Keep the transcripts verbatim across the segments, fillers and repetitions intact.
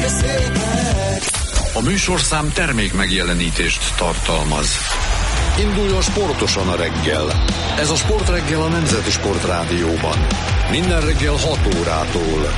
A műsorszám termék megjelenítést tartalmaz. Induljon sportosan a reggel. Ez a Sportreggel a Nemzeti Sportrádióban. Minden reggel hat órától.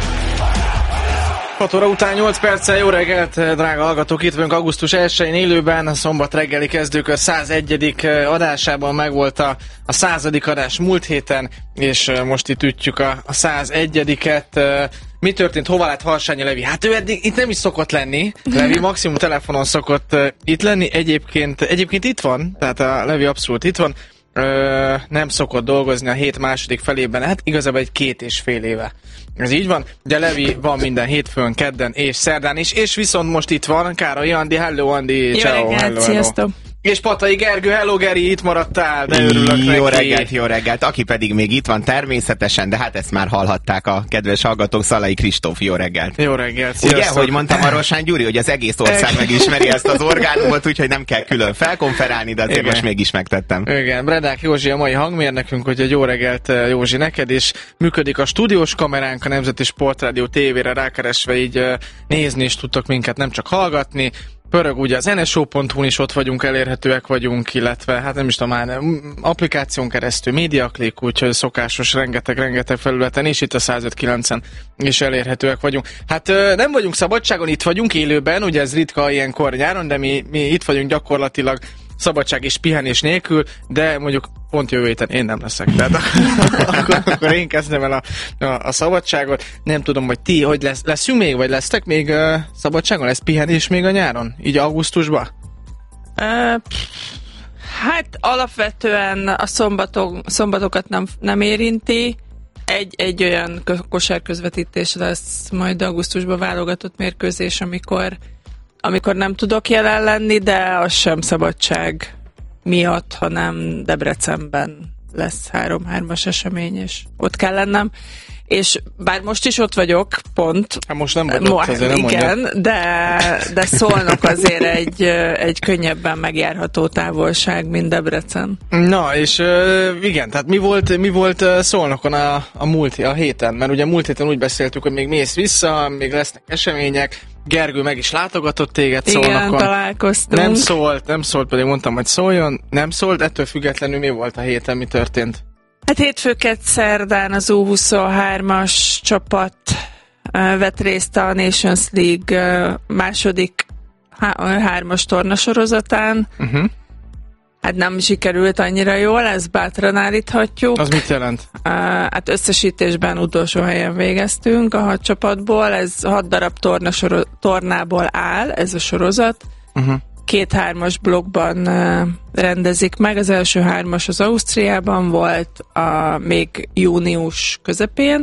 hat óra után nyolc perccel, jó reggelt, drága hallgatók, itt vagyunk augusztus elsején élőben, a szombat reggeli kezdőkör százegyedik adásában megvolt a, a századik adás múlt héten, és most itt ütjük a, a százegyediket. Mi történt, hova lett Harsányi Levi? Hát ő eddig itt nem is szokott lenni, Levi maximum telefonon szokott itt lenni, egyébként, egyébként itt van, tehát a Levi abszolút itt van. Ö, nem szokott dolgozni a hét második felében, hát igazából egy két és fél éve. Ez így van, de Levi van minden hétfőn, kedden és szerdán is, és viszont most itt van Károly Andi, hello Andi, ciao, hello, hello. Sziasztok! És Patai Gergő, hello Geri, itt maradtál, de örülök neki. Jó reggelt, jó reggelt, aki pedig még itt van természetesen, de hát ezt már hallhatták a kedves hallgatók, Szalai Kristóf, jó reggelt. Jó reggelt, sziasztok. Ugye, hogy mondtam Marosán Gyuri, hogy az egész ország megismeri ezt az orgánumot, úgyhogy nem kell külön felkonferálni, de azért igen, most mégis megtettem. Igen, Bredák Józsi a mai hangmérnökünk, hogy jó reggelt Józsi neked is. Működik a stúdiós kameránk, a Nemzeti Sportrádió tévére rákeresve, így nézni is tudtok minket, nem csak hallgatni. Pörög ugye az en es o pont hu-n is ott vagyunk, elérhetőek vagyunk, illetve hát nem is tudom már, applikáción keresztül, MediaClick, úgyhogy szokásos rengeteg-rengeteg felületen, és itt a száz öt kilencen is elérhetőek vagyunk. Hát nem vagyunk szabadságon, itt vagyunk élőben, ugye ez ritka ilyenkor nyáron, de mi, mi itt vagyunk gyakorlatilag szabadság és pihenés nélkül, de mondjuk pont jövő héten én nem leszek. Tehát akkor, akkor én kezdem el a, a, a szabadságot. Nem tudom, hogy ti, hogy lesz, leszünk még, vagy lesztek még uh, szabadságon? Lesz pihenés még a nyáron? Így augusztusban? Uh, hát alapvetően a szombatok, szombatokat nem, nem érinti. Egy, egy olyan kosárközvetítés lesz majd augusztusban, válogatott mérkőzés, amikor amikor nem tudok jelen lenni, de az sem szabadság miatt, hanem Debrecenben lesz három-hármas esemény, és ott kell lennem. És bár most is ott vagyok, pont. Hát most nem vagy ott, azért nem igen, de, de Szolnok azért egy, egy könnyebben megjárható távolság, mint Debrecen. Na, és igen, tehát mi volt, mi volt Szolnokon a, a múlt a héten? Mert ugye múlt héten úgy beszéltük, hogy még mész vissza, még lesznek események, Gergő meg is látogatott téged Szolnokon. Igen, találkoztunk. Nem szólt, nem szólt, pedig mondtam, hogy szóljon, nem szólt, ettől függetlenül mi volt a héten, mi történt? Hát hétfőket szerdán az U huszonhármas csapat uh, vett részt a Nations League uh, második há- hármas tornasorozatán. Uh-huh. Hát nem sikerült annyira jól, ezt bátran állíthatjuk. Az mit jelent? Uh, hát összesítésben utolsó helyen végeztünk a hat csapatból, ez hat darab tornasoro- tornából áll, ez a sorozat. Uh-huh. Két hármas blokkban uh, rendezik meg. Az első hármas az Ausztriában volt, a, még június közepén,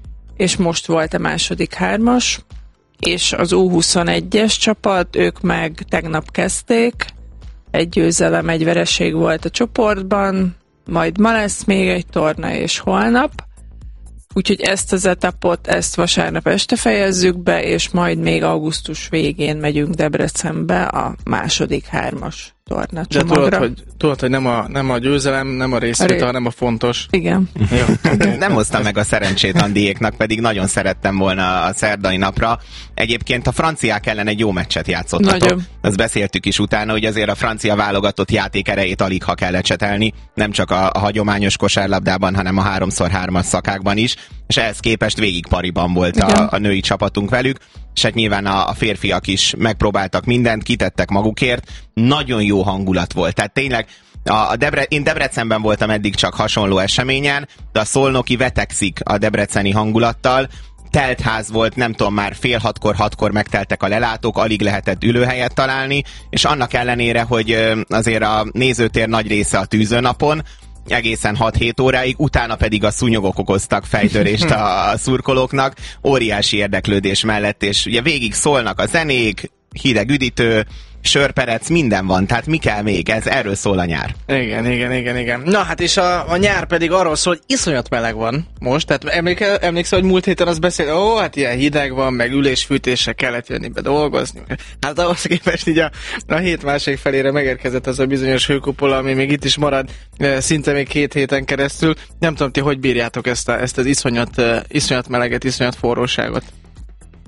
és most volt a második hármas, és az U huszonegyes csapat, ők meg tegnap kezdték, egy győzelem, egy vereség volt a csoportban, majd ma lesz még egy torna, és holnap. Úgyhogy ezt az etapot, ezt vasárnap este fejezzük be, és majd még augusztus végén megyünk Debrecenbe a második hármas torna csomagra. De tudod, hogy, tudod, hogy nem, a, nem a győzelem, nem a részvétel, hanem a fontos. Igen. Jó. Nem hoztam meg a szerencsét Andiéknak, pedig nagyon szerettem volna a szerdai napra. Egyébként a franciák ellen egy jó meccset játszottatok. Nagyon. Ezt beszéltük is utána, hogy azért a francia válogatott játék erejét alig ha kell lecsetelni, nem csak a, a hagyományos kosárlabdában, hanem a háromszor hármas szakákban is, és ehhez képest végig pariban volt a, a női csapatunk velük, és hát nyilván a, a férfiak is megpróbáltak mindent, kitettek magukért, nagyon jó hangulat volt, tehát tényleg a, a Debre, én Debrecenben voltam eddig csak hasonló eseményen, de a szolnoki vetekszik a debreceni hangulattal, teltház volt, nem tudom, már fél hatkor, hatkor megteltek a lelátók, alig lehetett ülőhelyet találni, és annak ellenére, hogy azért a nézőtér nagy része a tűzőnapon, egészen hat-hét óráig, utána pedig a szúnyogok okoztak fejtörést a, a szurkolóknak, óriási érdeklődés mellett, és ugye végig szólnak a zenék, hideg üdítő, sörperec, minden van, tehát mi kell még? Ez, erről szól a nyár. Igen, igen, igen, igen. Na hát és a, a nyár pedig arról szól, hogy iszonyat meleg van most, tehát emléke, emlékszel, hogy múlt héten azt beszél, ó, hát ilyen hideg van, meg ülésfűtésre kellett jönni be dolgozni. Hát ahhoz képest így a, a hét másik felére megérkezett az a bizonyos hőkupola, ami még itt is marad szinte még két héten keresztül. Nem tudom, ti hogy bírjátok ezt, a, ezt az iszonyat, iszonyat meleget, iszonyat forróságot?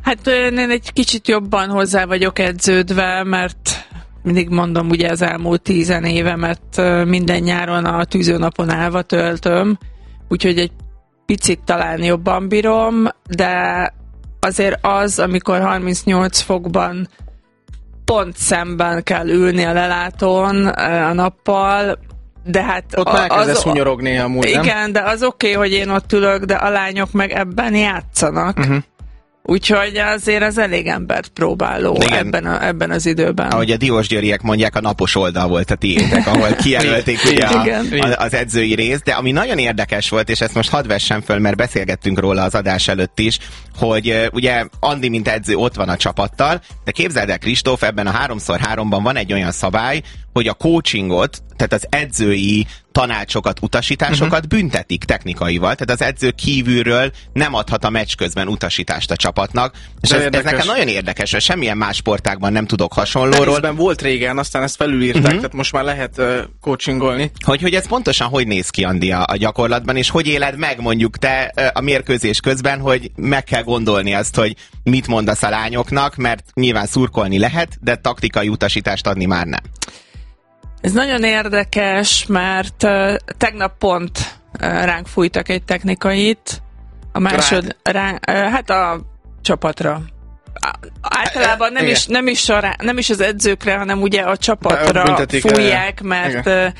Hát én egy kicsit jobban hozzá vagyok edződve, mert mindig mondom, ugye az elmúlt tízen évemet minden nyáron a tűzőnapon állva töltöm, úgyhogy egy picit talán jobban bírom, de azért az, amikor harmincnyolc fokban pont szemben kell ülni a lelátón a nappal, de hát... Ott már elkezdesz hunyorogni amúgy, igen, nem? Igen, de az oké, okay, hogy én ott ülök, de a lányok meg ebben játszanak. Uh-huh. Úgyhogy azért az elég embert próbáló ebben, a, ebben az időben. Ahogy a Diósgyőriek mondják, a napos oldal volt a tiétek, ahol kijelölték ugye a, a, az edzői részt, de ami nagyon érdekes volt, és ezt most hadd vessem föl, mert beszélgettünk róla az adás előtt is, hogy uh, ugye Andi, mint edző ott van a csapattal, de képzeld el, Kristóf, ebben a háromszor háromban van egy olyan szabály, hogy a coachingot, tehát az edzői tanácsokat, utasításokat uh-huh. büntetik technikaival, tehát az edző kívülről nem adhat a meccs közben utasítást a csapatnak, és ez, ez nekem nagyon érdekes, hogy semmilyen más sportágban nem tudok hasonlóról. Tenisben volt régen, aztán ezt felülírták, uh-huh. tehát most már lehet uh, coachingolni. Hogy, hogy ez pontosan hogy néz ki, Andi, a, a gyakorlatban, és hogy éled meg mondjuk te uh, a mérkőzés közben, hogy meg kell gondolni azt, hogy mit mondasz a lányoknak, mert nyilván szurkolni lehet, de taktikai utasítást adni már nem. Ez nagyon érdekes, mert uh, tegnap pont uh, ránk fújtak egy technikait, a másod, ránk, uh, hát a csapatra. Általában nem is, nem, is a, nem is az edzőkre, hanem ugye a csapatra büntetik, fújják, mert igen.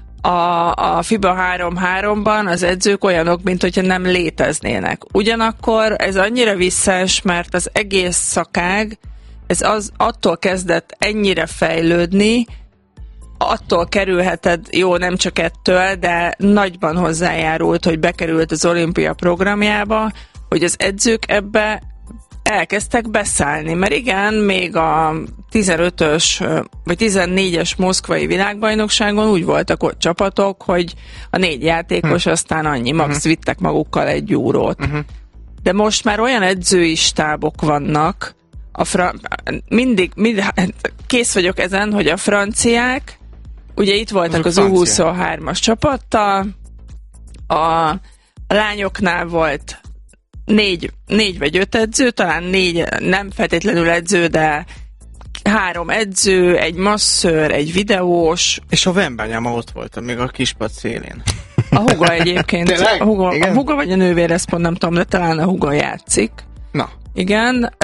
a, a FIBA három háromban az edzők olyanok, mint hogyha nem léteznének. Ugyanakkor ez annyira visszás, mert az egész szakág, ez az, attól kezdett ennyire fejlődni, attól kerülheted, jó, nem csak ettől, de nagyban hozzájárult, hogy bekerült az olimpia programjába, hogy az edzők ebbe elkezdtek beszállni, mert igen, még a tizenötös vagy tizennégyes moszkvai világbajnokságon úgy voltak ott csapatok, hogy a négy játékos, hm. aztán annyi, max uh-huh. vittek magukkal egy eurót. Uh-huh. De most már olyan edzői stábok vannak, a fra- mindig, mindig kész vagyok ezen, hogy a franciák, ugye itt voltak az, az U huszonhármas csapattal, a, a lányoknál volt négy, négy vagy öt edző, talán négy, nem feltétlenül edző, de három edző, egy masször, egy videós. És a Wembanyama ott volt, még a kispad szélén. A húga egyébként. A húga, a húga vagy a nővér, ezt pont nem tudom, de talán a húga játszik. Na. Igen.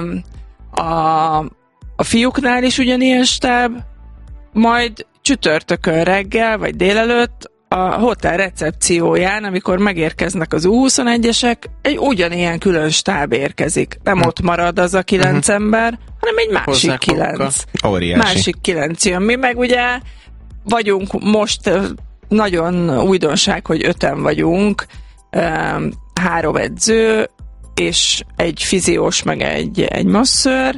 A, a fiúknál is ugyanilyen stáb, majd csütörtökön reggel, vagy délelőtt a hotel recepcióján, amikor megérkeznek az U huszonegyesek, egy ugyanilyen külön stáb érkezik. Nem hm. ott marad az a kilenc uh-huh. ember, hanem egy másik Hozzá kilenc. Óriási. Másik kilenc jön. Mi meg ugye vagyunk most, nagyon újdonság, hogy öten vagyunk, három edző, és egy fiziós, meg egy, egy masször,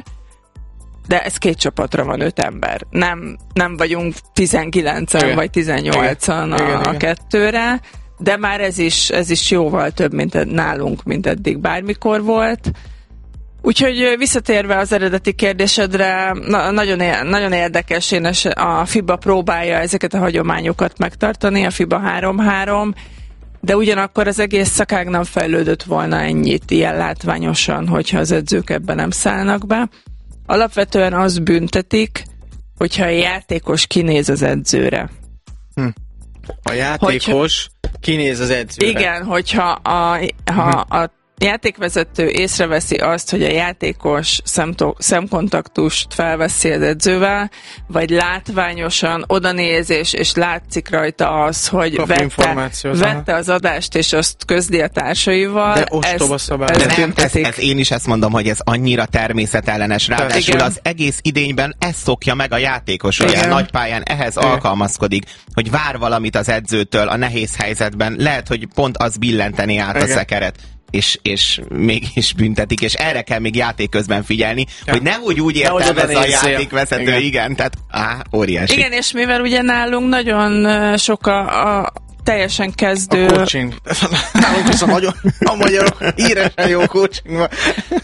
de ez két csapatra van öt ember. Nem, nem vagyunk tizenkilencen igen. vagy tizennyolcan igen. a, igen, a kettőre, de már ez is, ez is jóval több, mint nálunk, mint eddig bármikor volt. Úgyhogy visszatérve az eredeti kérdésedre, na, nagyon, nagyon érdekes, én a FIBA próbálja ezeket a hagyományokat megtartani, a FIBA három három, de ugyanakkor az egész szakág nem fejlődött volna ennyit ilyen látványosan, hogyha az edzők ebben nem szállnak be. Alapvetően azt büntetik, hogyha a játékos kinéz az edzőre. Hm. A játékos hogyha, kinéz az edzőre. Igen, hogyha a, ha hm. a játékvezető észreveszi azt, hogy a játékos szemto- szemkontaktust felveszi az edzővel, vagy látványosan odanézés, és látszik rajta az, hogy vette, vette az adást, és azt közli a társaival. De ostoba szabály. De nem, ez, ez én is ezt mondom, hogy ez annyira természetellenes. Ráadásul igen. az egész idényben ezt szokja meg a játékos, hogy a nagypályán ehhez igen. alkalmazkodik, hogy vár valamit az edzőtől a nehéz helyzetben, lehet, hogy pont az billenteni át igen. a szekeret. És, és mégis büntetik, és erre kell még játék közben figyelni, ja. hogy nehogy úgy értelmezze a játékvezető, igen. igen, tehát á, óriási. Igen, és mivel ugye nálunk nagyon sok a, a teljesen kezdő... A coaching. Nálunk viszont nagyon a magyarok íresen jó coaching van.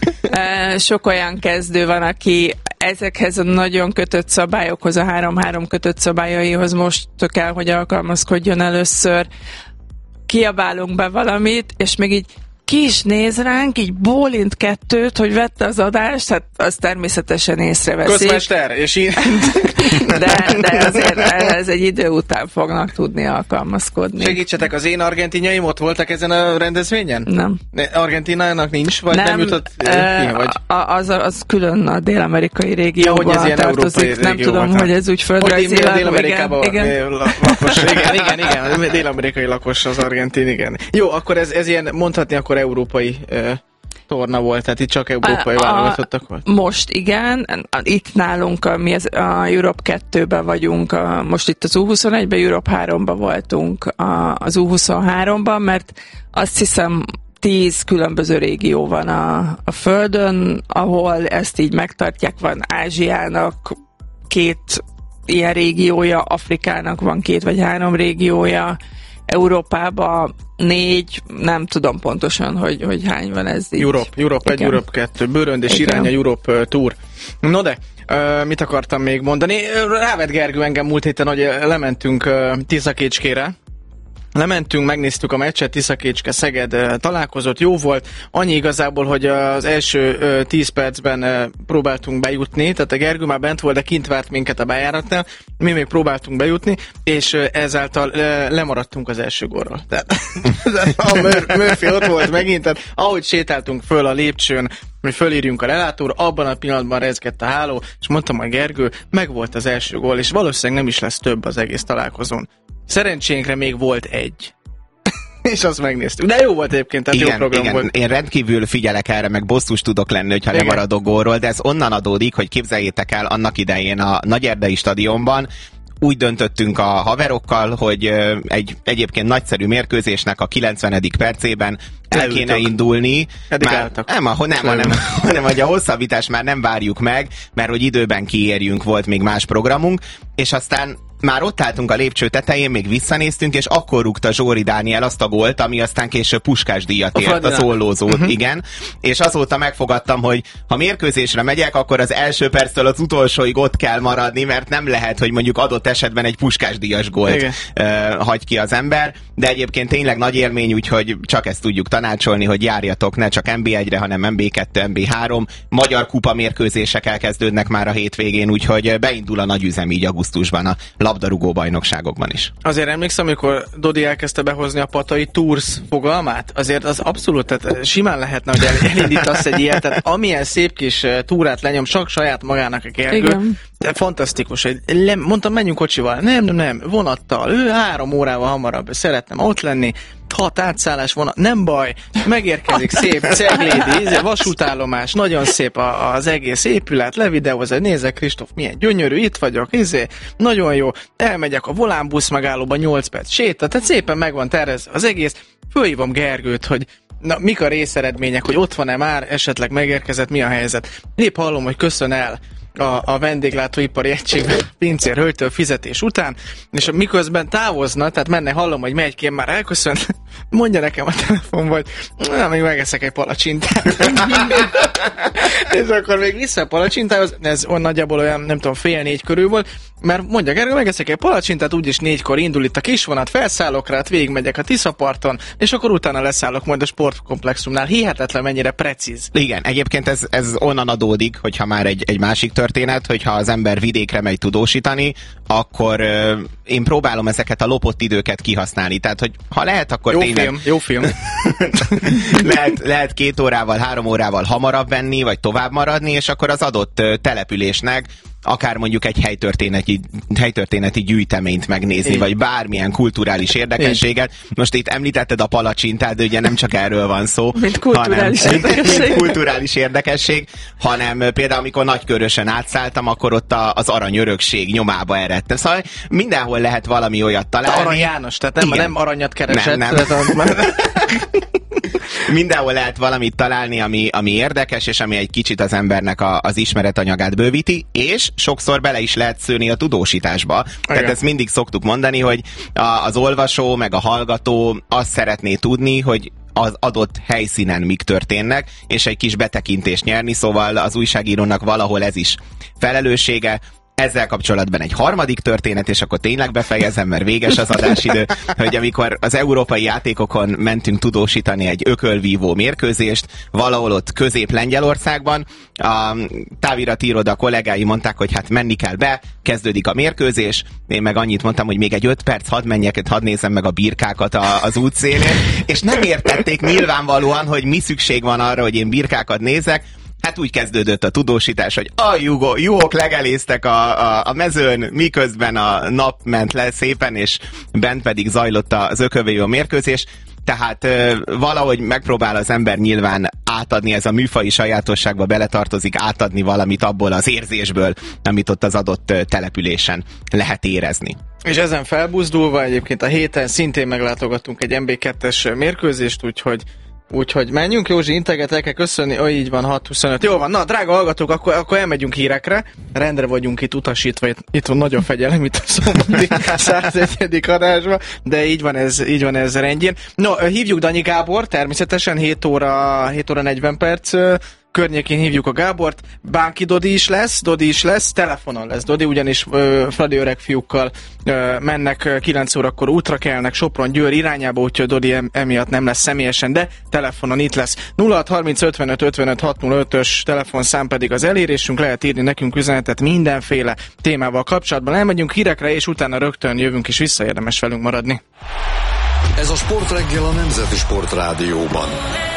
Sok olyan kezdő van, aki ezekhez a nagyon kötött szabályokhoz, a három három kötött szabályaihoz most kell, hogy alkalmazkodjon először. Kiabálunk be valamit, és még így ki is néz ránk, így bólint kettőt, hogy vette az adást, hát az természetesen észreveszik. Közmester, és így... De, de azért ez egy idő után fognak tudni alkalmazkodni. Segítsetek, az én argentinjaim ott voltak ezen a rendezvényen? Nem. Argentinának nincs? Vagy nem, nem jutott e, ki? Vagy? Az, az külön a dél-amerikai régióban ja, hogy ez ilyen tartozik. Nem tudom, volt, hogy ez úgy földrajzilag. Dél-Amerikában igen. lakos. Igen, igen, igen. Dél-amerikai lakos az argentin, igen. Jó, akkor ez, ez ilyen, mondhatni akkor európai uh, torna volt, tehát itt csak európai válogatottak volt? Most igen, itt nálunk mi az, a Europe kettőben vagyunk, a, most itt az U huszonegyben, Europe háromban voltunk a, az U huszonháromban, mert azt hiszem tíz különböző régió van a, a Földön, ahol ezt így megtartják, van Ázsiának két ilyen régiója, Afrikának van két vagy három régiója, Európában négy, nem tudom pontosan, hogy, hogy hány van ez így. Europe, Europe egy, Europe kettő, bőrönd és irány a Europe uh, Tour. No de, uh, mit akartam még mondani? Rávett Gergő engem múlt héten, hogy lementünk uh, Tiszakécskére. Lementünk, megnéztük a meccset, Tiszakécske Szeged uh, találkozott, jó volt. Annyi igazából, hogy az első uh, tíz percben uh, próbáltunk bejutni, tehát a Gergő már bent volt, de kint várt minket a bejáratnál, mi még próbáltunk bejutni, és uh, ezáltal uh, lemaradtunk az első gólról. Tehát a Mur- Murphy ott volt megint, tehát ahogy sétáltunk föl a lépcsőn, hogy fölírjunk a lelátóra, abban a pillanatban rezgett a háló, és mondtam a Gergő, meg volt az első gól, és valószínűleg nem is lesz több az egész találkozón. Szerencsénkre még volt egy. És azt megnéztük. De jó volt egyébként, tehát igen, jó program igen. volt. Én rendkívül figyelek erre, meg bosszus tudok lenni, hogyha igen. lemaradok gólról, de ez onnan adódik, hogy képzeljétek el annak idején a Nagyerdei stadionban, úgy döntöttünk a haverokkal, hogy egy egyébként nagyszerű mérkőzésnek a kilencvenedik percében el Leültök. kéne indulni. Már, nem, ahol nem, hanem, hanem hogy a hosszabbítást már nem várjuk meg, mert hogy időben kiérjünk, volt még más programunk, és aztán már ott álltunk a lépcső tetején, még visszanéztünk, és akkor rúgta Zsóri Dániel azt a gólt, ami aztán később Puskás díjat ért, a szólózót, uh-huh. igen. És azóta megfogadtam, hogy ha mérkőzésre megyek, akkor az első perctől az utolsóig ott kell maradni, mert nem lehet, hogy mondjuk adott esetben egy Puskás díjas gólt uh, hagy ki az ember. De egyébként tényleg nagy élmény, úgyhogy csak ezt tudjuk tanácsolni, hogy járjatok ne csak en bé egyre, hanem en bé kettő, en bé három. Magyar kupa mérkőzések elkezdődnek már a hétvégén, úgyhogy beindul a nagy üzem így augusztusban a labdarúgó bajnokságokban is. Azért emlékszem, amikor Dodi elkezdte behozni a Patai Tours fogalmát, azért az abszolút, tehát simán lehetne, hogy el, elindítasz egy ilyet, tehát amilyen szép kis túrát lenyom, csak saját magának a Gergő. De fantasztikus, hogy le, mondtam, menjünk kocsival. Nem, nem, nem, vonattal. Ő három órával hamarabb szeretnem ott lenni. Hat átszállás vonat, nem baj, megérkezik szép Ceglédi, vasútállomás, nagyon szép a, az egész épület, levideóz, hogy nézzek, Kristóf, milyen gyönyörű, itt vagyok, izé, nagyon jó, elmegyek a volánbusz megállóba nyolc perc séta, tehát szépen meg van tervezve az egész, fölhívom Gergőt, hogy na, mik a részeredmények, hogy ott van-e már, esetleg megérkezett, mi a helyzet. Épp hallom, hogy köszön el a, a vendéglátóipari egységben pincér hölgytől fizetés után, és miközben távozna, tehát menne, hallom, hogy megy ki, már elköszönt, mondja nekem a telefon, vagy na, még megeszek egy palacsintát. És akkor még vissza a palacsintához, ez nagyjából olyan, nem tudom, fél négy körül volt, mert mondja Gergő, megeszek egy palacsintát, úgyis négykor indul itt a kisvonat, felszállok rá, végigmegyek a Tiszaparton, és akkor utána leszállok majd a sportkomplexumnál. Hihetetlen mennyire precíz. Igen, egyébként ez, ez onnan adódik, hogyha már egy, egy másik történet, hogyha az ember vidékre megy tudósítani, akkor euh, én próbálom ezeket a lopott időket kihasználni. Tehát, hogy ha lehet, akkor jó tényleg... Film, jó film. lehet, lehet két órával, három órával hamarabb venni, vagy tovább maradni, és akkor az adott uh, településnek akár mondjuk egy helytörténeti, helytörténeti gyűjteményt megnézni, Én. vagy bármilyen kulturális érdekességet. Én. Most itt említetted a palacsintát, de ugye nem csak erről van szó, mint kulturális, hanem, érdekesség. Mint kulturális érdekesség, hanem például amikor Nagykörösön átszálltam, akkor ott a, az aranyörökség nyomába eredtem. Szóval mindenhol lehet valami olyat találni. Arany János, tehát nem, nem aranyat keresett. Nem, nem. Mindenhol lehet valamit találni, ami, ami érdekes, és ami egy kicsit az embernek a, az ismeretanyagát bővíti, és sokszor bele is lehet szőni a tudósításba. Igen. Tehát ezt mindig szoktuk mondani, hogy a, az olvasó, meg a hallgató azt szeretné tudni, hogy az adott helyszínen mik történnek, és egy kis betekintést nyerni, szóval az újságírónak valahol ez is felelőssége. ezzel kapcsolatban egy harmadik történet, és akkor tényleg befejezem, mert véges az adásidő, hogy amikor az európai játékokon mentünk tudósítani egy ökölvívó mérkőzést, valahol ott Közép-Lengyelországban, a táviratiroda kollégái mondták, hogy hát menni kell be, kezdődik a mérkőzés, én meg annyit mondtam, hogy még egy öt perc, hadd menjek, hadd nézem meg a birkákat a, az útszélén, és nem értették nyilvánvalóan, hogy mi szükség van arra, hogy én birkákat nézek. Hát úgy kezdődött a tudósítás, hogy a juhok, juhok legeléztek a, a, a mezőn, miközben a nap ment le szépen, és bent pedig zajlott az ökölvívó mérkőzés. Tehát ö, valahogy megpróbál az ember nyilván átadni, ez a műfaji sajátosságba beletartozik, átadni valamit abból az érzésből, amit ott az adott ö, településen lehet érezni. És ezen felbuzdulva egyébként a héten szintén meglátogattunk egy em bé kettes mérkőzést, úgyhogy Úgyhogy menjünk, Józsi, integetek, el köszönni, ó, így van, hat huszonöt. Jó van, na, drága hallgatók, akkor, akkor elmegyünk hírekre. Rendre vagyunk itt utasítva, itt, itt van nagyon fegyelem, itt a szombati százegyedik adásban, de így van ez, így van ez rendjén. No, hívjuk Danyi Gábor, természetesen hét óra, hét óra negyven perc környékén hívjuk a Gábort. Bánki Dodi is lesz, Dodi is lesz, telefonon lesz Dodi, ugyanis ö, Fradi öreg fiúkkal ö, mennek kilenc órakor útra kelnek Sopron-Győr irányába, úgyhogy Dodi em, emiatt nem lesz személyesen, de telefonon itt lesz. nulla hat harminc ötvenöt ötvenöt hatszázötös telefonszám pedig az elérésünk, lehet írni nekünk üzenetet mindenféle témával kapcsolatban. Elmegyünk hírekre, és utána rögtön jövünk, és vissza, érdemes velünk maradni. Ez a Sportreggel a Nemzeti Sportrádióban.